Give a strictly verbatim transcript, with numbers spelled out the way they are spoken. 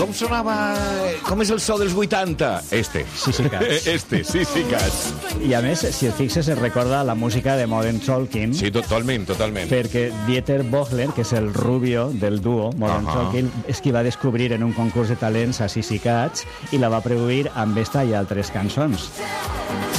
Com sonava... Com és el so dels vuitanta? Este. Sissy Cats. Este, Sissy Cats. I a més, si et fixes, es recorda la música de Modern Talking. Sí, totalment, totalment. Perquè Dieter Bohlen, que és el rubio del duo Modern uh -huh. Talking, és qui va descobrir en un concurs de talents a Sissy Cats i la va produir amb esta i altres cançons.